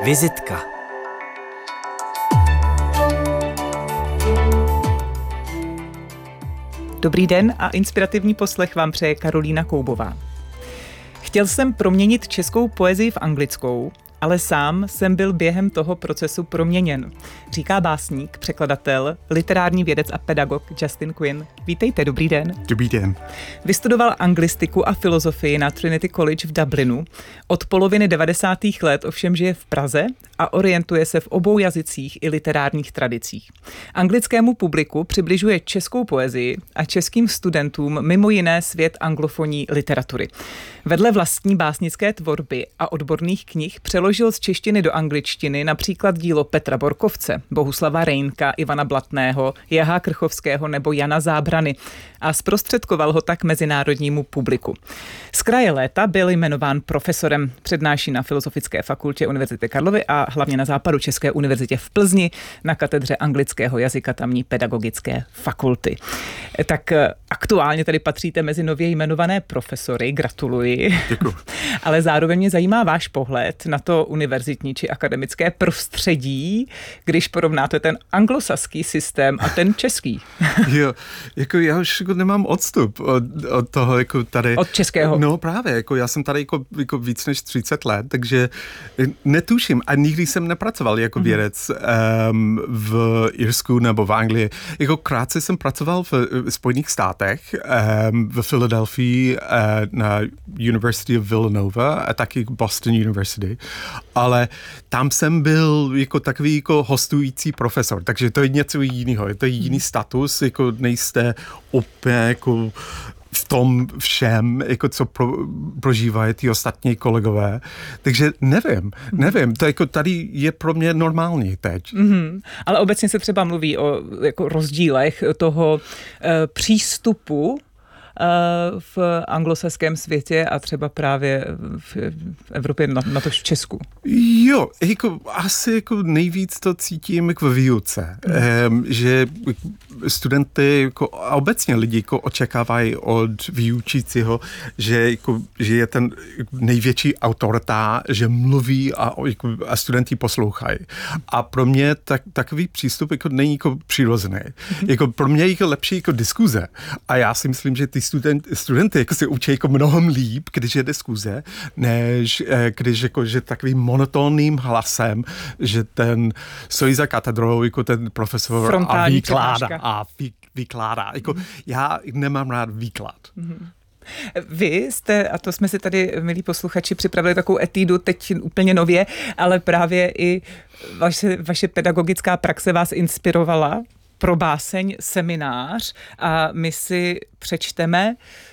Vizitka. Dobrý den a inspirativní poslech vám přeje Karolína Koubová. Chtěl jsem proměnit českou poezii v anglickou, ale sám jsem byl během toho procesu proměněn, říká básník, překladatel, literární vědec a pedagog Justin Quinn. Vítejte, dobrý den. Dobrý den. Vystudoval anglistiku a filozofii na Trinity College v Dublinu. Od poloviny 90. let ovšem žije v Praze a orientuje se v obou jazycích i literárních tradicích. Anglickému publiku přibližuje českou poezii a českým studentům mimo jiné svět anglofonní literatury. Vedle vlastní básnické tvorby a odborných knih přeložil z češtiny do angličtiny například dílo Petra Borkovce, Bohuslava Reynka, Ivana Blatného, Jaha Krchovského nebo Jana Zábrany a zprostředkoval ho tak mezinárodnímu publiku. Z kraje léta byl jmenován profesorem, přednáší na Filozofické fakultě Univerzity Karlovy a hlavně na Západočeské univerzitě v Plzni na katedře anglického jazyka tamní pedagogické fakulty. Tak aktuálně tady patříte mezi nově jmenované profesory, gratuluji. Děkuji. Ale zároveň mě zajímá váš pohled na to univerzitní či akademické prostředí, když porovnáte ten anglosaský systém a ten český. Jo, jako já už jako nemám odstup od toho jako tady. Od českého. No právě, jako já jsem tady jako víc než 30 let, takže netuším a nikdy jsem nepracoval jako vědec v Irsku nebo v Anglii. Jako krátce jsem pracoval v Spojených státech, v Philadelphii na University of Villanova a taky Boston University, ale tam jsem byl jako takový jako hostující profesor, takže to je něco jiného, je to jiný status, jako nejste úplně jako v tom všem, jako co prožívají ty ostatní kolegové. Takže nevím, to jako tady je pro mě normální teď. Ale obecně se třeba mluví o jako rozdílech toho přístupu v anglosaském světě a třeba právě v Evropě, na to v Česku. Jo, jako asi jako nejvíc to cítím jako v výuce, že studenty jako obecně lidi jako očekávají od výučícího, že je ten největší autorita, že mluví a studenti poslouchají. A pro mě takový přístup jako není jako přirozený. Jako pro mě je jako lepší jako diskuze. A já si myslím, že ty studenty jako se učí jako mnohem líp, když je diskuze, než když jako, že takovým monotónním hlasem, že ten stojí za katedrou, jako ten profesor frontální a vykládá. Jako, já nemám rád výklad. Vy jste, a to jsme si tady, milí posluchači, připravili takovou etídu teď úplně nově, ale právě i vaše pedagogická praxe vás inspirovala pro báseň Seminář a my si přečteme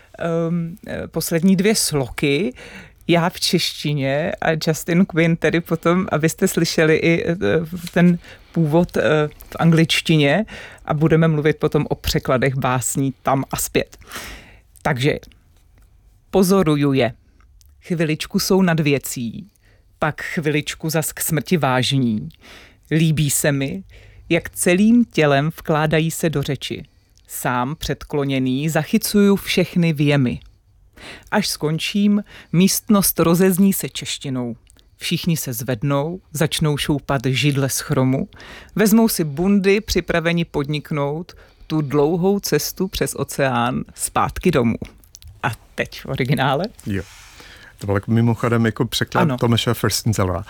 poslední 2 sloky, já v češtině a Justin Quinn tedy potom, abyste slyšeli i ten původ v angličtině a budeme mluvit potom o překladech básní tam a zpět. Takže pozoruju je. Chviličku jsou nad věcí, pak chviličku zas k smrti vážní. Líbí se mi, jak celým tělem vkládají se do řeči. Sám předkloněný zachycuju všechny věmy. Až skončím, místnost rozezní se češtinou. Všichni se zvednou, začnou šoupat židle z chromu, vezmou si bundy připraveni podniknout tu dlouhou cestu přes oceán zpátky domů. A teď v originále? Jo. To byl mimochodem jako překlad Tomáše Firstenzellera.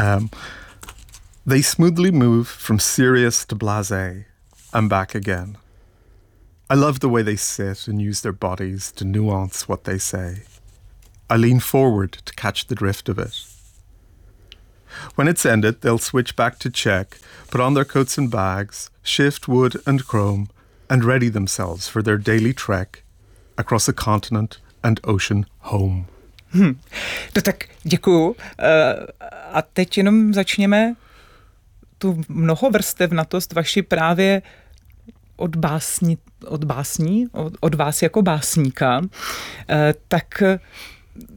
They smoothly move from serious to blasé and back again. I love the way they sit and use their bodies to nuance what they say. I lean forward to catch the drift of it. When it's ended, they'll switch back to check, put on their coats and bags, shift wood and chrome, and ready themselves for their daily trek across the continent and ocean home. To tak děkuju. A teď jenom začněme tu mnohovrstevnatost vaši právě od vás jako básníka, tak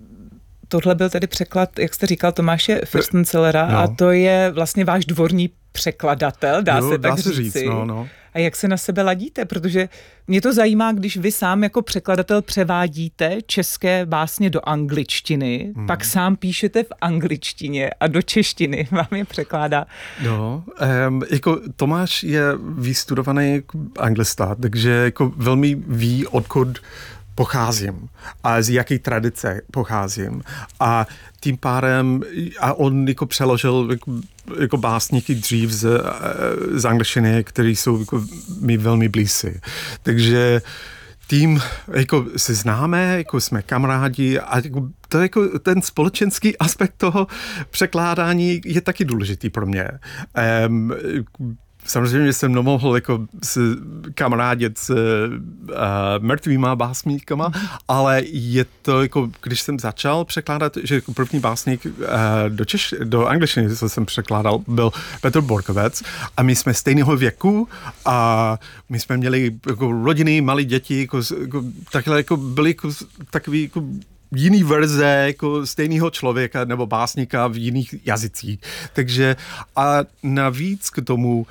tohle byl tedy překlad, jak jste říkal, Tomáše Firstenzellera a to je vlastně váš dvorní překladatel, dá se tak říci. No. A jak se na sebe ladíte? Protože mě to zajímá, když vy sám jako překladatel převádíte české básně do angličtiny, pak sám píšete v angličtině a do češtiny vám je překládá. No, jako Tomáš je vystudovaný anglista, takže jako velmi ví, odkud pocházím a z jaké tradice pocházím. A tím pádem, a on jako přeložil jako básníky dřív z angličtiny, které jsou jako mi velmi blízcí. Takže tím jako se známe, jako jsme kamarádi a jako, to jako ten společenský aspekt toho překládání je taky důležitý pro mě. Samozřejmě jsem nemohl jako se kamarádit s mrtvýma básníkama, ale je to jako, když jsem začal překládat, že jako první básník do angličtiny, co jsem překládal, byl Petr Borkovec a my jsme stejného věku a my jsme měli jako rodiny, malé děti, jako takhle jako byli jako takový jako jiný verze jako stejného člověka nebo básníka v jiných jazycích. Takže a navíc k tomu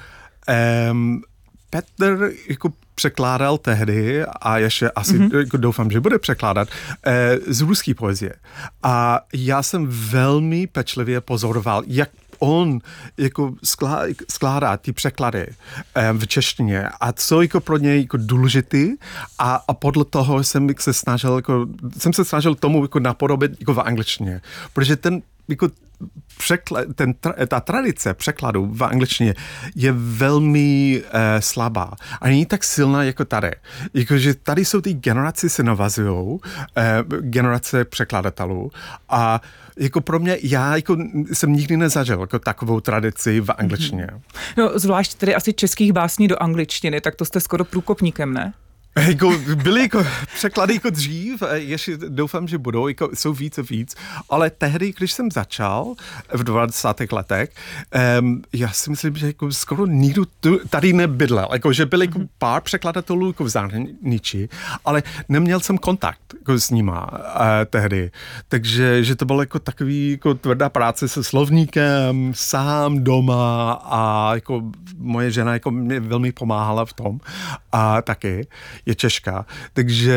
Petr jako překládal tehdy a ještě asi jako doufám, že bude překládat z ruské poezie. A já jsem velmi pečlivě pozoroval, jak on jako skládá ty překlady v češtině a co jako pro něj jako důležitý a podle toho jsem se snažil tomu jako napodobit jako v angličtině. Protože ten jako ta tradice překladu v angličtině je velmi slabá a není tak silná jako tady. Jakože tady jsou ty generace se navazujou, generace překladatelů a jako pro mě, já jako jsem nikdy nezažil jako takovou tradici v angličtině. No, zvlášť tedy asi českých básní do angličtiny, tak to jste skoro průkopníkem, ne? Jako byly jako překlady jako dřív, ještě doufám, že budou, jako jsou víc a víc, ale tehdy, když jsem začal v 20. letech, já si myslím, že jako skoro nikdo tady nebydlel, jako že byly jako pár překladatelů jako v zahraničí, ale neměl jsem kontakt jako s nima tehdy, takže že to bylo jako takový jako tvrdá práce se slovníkem, sám doma a jako moje žena jako mě velmi pomáhala v tom a taky je Češka, takže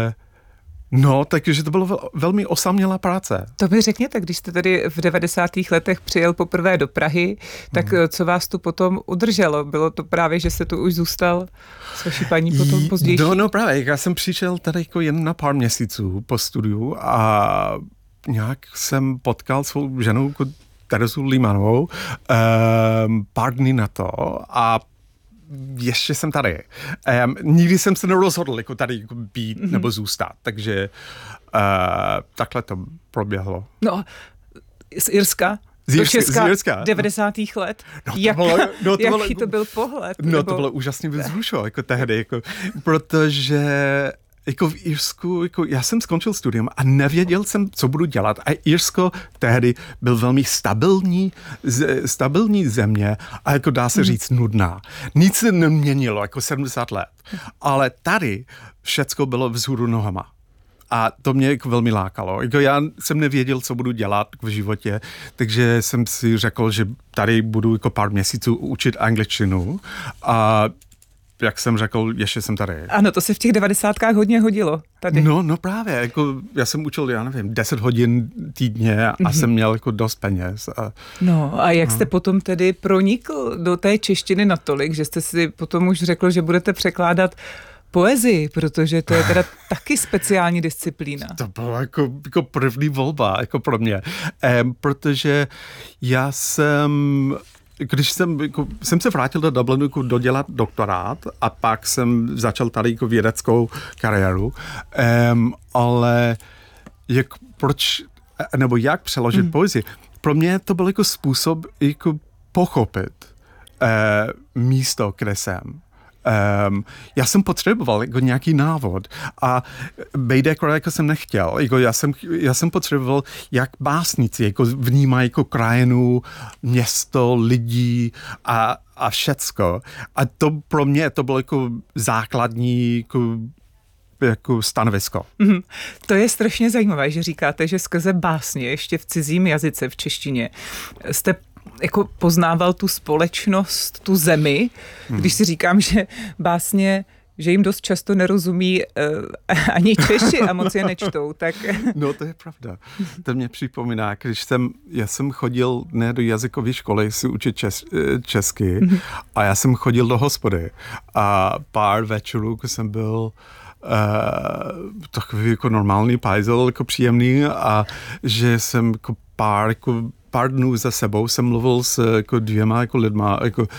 to bylo velmi osamělá práce. To mi řekněte, když jste tady v 90. letech přijel poprvé do Prahy, tak co vás tu potom udrželo? Bylo to právě, že jste tu už zůstal s vaší paní potom později? No právě, já jsem přišel tady jako jen na pár měsíců po studiu a nějak jsem potkal svou ženu Terezu Límanovou pár dní na to a ještě jsem tady. Nikdy jsem se nerozhodl jako tady jako být nebo zůstat, takže takhle to proběhlo. No, z Irska do Česka 90. let. Jaký to byl pohled? No to bylo úžasně vzrušo, jako tehdy, jako, protože jako v Irsku, jako já jsem skončil studium a nevěděl jsem, co budu dělat. A Irsko tehdy byl velmi stabilní země a jako dá se říct nudná. Nic se neměnilo, jako 70 let. Ale tady všecko bylo vzhůru nohama. A to mě jako velmi lákalo. Jako já jsem nevěděl, co budu dělat v životě, takže jsem si řekl, že tady budu jako pár měsíců učit angličtinu a jak jsem řekl, ještě jsem tady. Ano, to se v těch 90kách hodně hodilo tady. No právě, jako já jsem učil, 10 hodin týdně a jsem měl jako dost peněz. No a jak jste potom tedy pronikl do té češtiny natolik, že jste si potom už řekl, že budete překládat poezii, protože to je teda taky speciální disciplína. To byla jako první volba jako pro mě, protože já když jsem se vrátil do Dublinu jako dodělat doktorát a pak jsem začal tady jako vědeckou kariéru, ale jak přeložit poezii? Pro mě to byl jako způsob jako pochopit místo, kde jsem. Já jsem potřeboval jako nějaký návod a bejde jako jsem nechtěl. Jako já jsem potřeboval, jak básníci jako vnímají jako krajinu, město, lidí a všecko. A to pro mě to bylo jako základní jako stanovisko. To je strašně zajímavé, že říkáte, že skrze básně ještě v cizím jazyce, v češtině, jste jako poznával tu společnost, tu zemi, když si říkám, že básně že jim dost často nerozumí ani Češi a moc je nečtou, tak... No to je pravda. To mě připomíná, když já jsem chodil ne do jazykové školy si učit česky a já jsem chodil do hospody a pár večerů, když jsem byl takový jako normální pajzel, jako příjemný a že jsem jako pár dnů za sebou jsem mluvil s jako 2 jako lidma, jako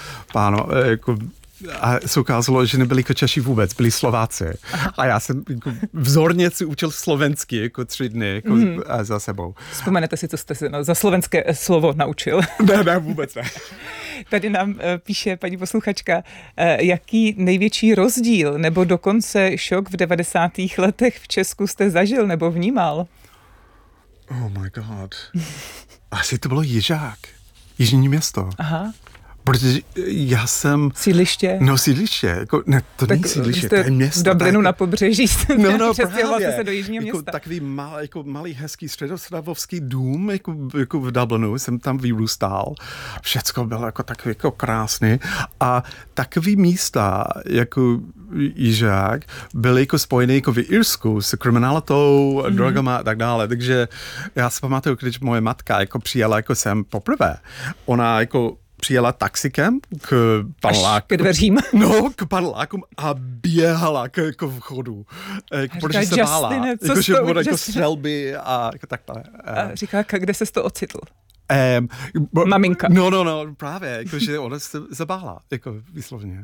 a se ukázalo, že nebyli jako Češi vůbec, byli Slováci. A já jsem jako vzorně si učil slovensky jako 3 dny jako za sebou. Vzpomenete si, co jste si za slovenské slovo naučil? Ne, vůbec ne. Tady nám píše paní posluchačka, jaký největší rozdíl nebo dokonce šok v 90. letech v Česku jste zažil nebo vnímal? Oh my god. Asi to bylo Jižák. Jižní město. Aha. Protože já jsem... Sídliště? No sídliště, jako, ne, to není sídliště, to je město. V Dublinu na pobřeží jste přestěhoval právě. se do jižního jako, města. Takový malý hezký středostavovský dům, jako v Dublinu, jsem tam vyrůstal. Všecko bylo jako takový jako krásný. A takový místa, jako Jižák, byly jako spojené jako v Irsku s kriminalitou, drogama a tak dále. Takže já si pamatuju, když moje matka jako přijela jako sem poprvé, ona jako přijela taxikem k paneláku. Ke dveřím. No, k panelákům a běhala jako v chodu. Protože se bála. Jako, že bude jako střelby a jako takhle. A říká, kde ses to ocitl? Maminka. No, právě. Jako, že ona se zabála. Jako výslovně.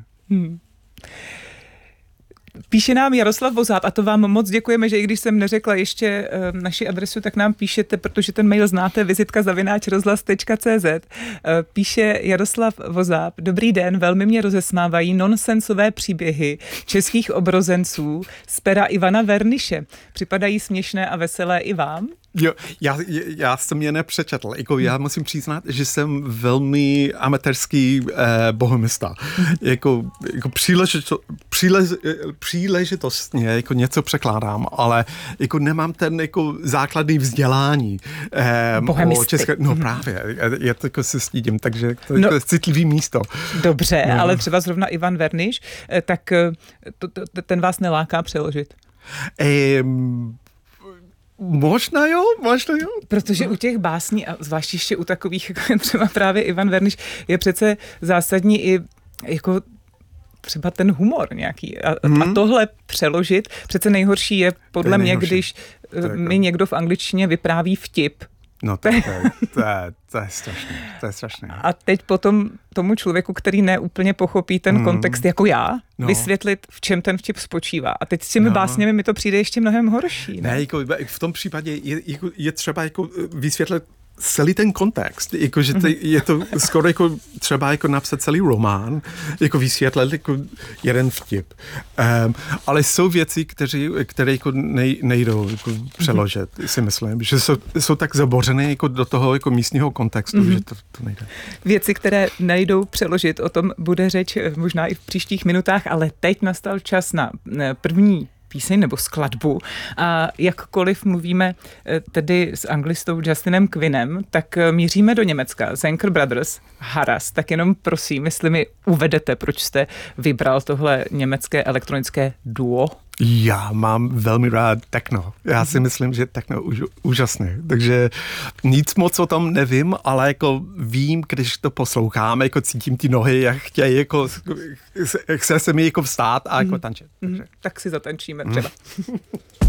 Píše nám Jaroslav Vozát a to vám moc děkujeme, že i když jsem neřekla ještě naši adresu, tak nám píšete, protože ten mail znáte, vizitka@rozhlas.cz. Píše Jaroslav Vozát, dobrý den, velmi mě rozesmávají nonsensové příběhy českých obrozenců z pera Ivana Verniše. Připadají směšné a veselé i vám? Jo, já jsem je nepřečetl. Jako já musím přiznat, že jsem velmi amatérský bohemista. Jako příležitostně jako něco překládám, ale jako nemám ten jako základní vzdělání. No právě, já to jako se stydím, takže to je citlivý místo. Dobře, ale třeba zrovna Ivan Verniš, tak ten vás neláká přeložit? Možná jo. Protože u těch básní, a zvlášť ještě u takových, jako třeba právě Ivan Verniš, je přece zásadní i jako třeba ten humor nějaký. A tohle přeložit, přece nejhorší je podle mě, když mi někdo v angličtině vypráví vtip. No to je strašné. A teď potom tomu člověku, který neúplně pochopí ten kontext jako já, vysvětlit, v čem ten vtip spočívá. A teď s těmi básněmi mi to přijde ještě mnohem horší. Ne, jako v tom případě je třeba jako vysvětlit celý ten kontext, jakože je to skoro jako třeba jako napsat celý román, jako vysvětlit jako jeden vtip. Ale jsou věci, které jako nejdou jako přeložit, si myslím, že jsou tak zabořené jako do toho jako místního kontextu, že to nejde. Věci, které nejdou přeložit, o tom bude řeč možná i v příštích minutách, ale teď nastal čas na první píseň nebo skladbu. A jakkoliv mluvíme tedy s anglistou Justinem Quinnem, tak míříme do Německa. Zenker Brothers, Haras. Tak jenom prosím, jestli mi uvedete, proč jste vybral tohle německé elektronické duo? Já mám velmi rád techno. Já si myslím, že techno je úžasné. Takže nic moc o tom nevím, ale jako vím, když to poslouchám, jako cítím ty nohy, jak chtějí, jako chce se mi jako vstát a jako tančit. Tak si zatančíme třeba.